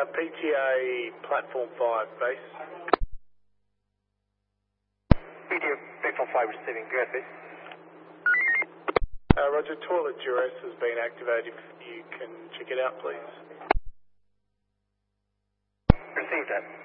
PTA Platform 5, base. PTA Platform 5 receiving, go ahead, base. Roger, toilet duress has been activated. If you can check it out, please. Received that.